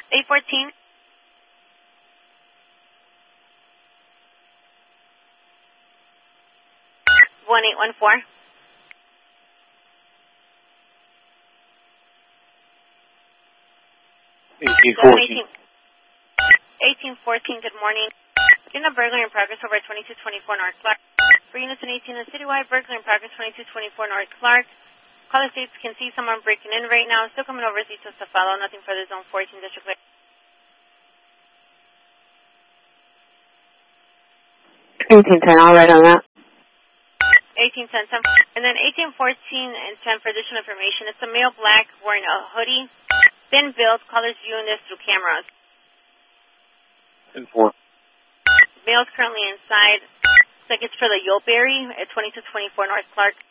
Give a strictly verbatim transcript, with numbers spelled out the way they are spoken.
eight fourteen. one eight one four. eighteen fourteen. eighteen fourteen, good morning. In a burglary in progress over at twenty-two twenty-four North Clark. For units in eighteen, a citywide burglary in progress twenty-two twenty-four North Clark. Caller states can see someone breaking in right now. Still coming over, details to follow. Nothing further, zone fourteen, district. eighteen ten, I'll write on that. eighteen ten, ten. And then eighteen fourteen and ten for additional information. It's a male black wearing a hoodie. Thin build. Callers viewing this through cameras. ten four. Male's currently inside. Looks like it's for the Yoleberry at twenty-two twenty-four North Clark.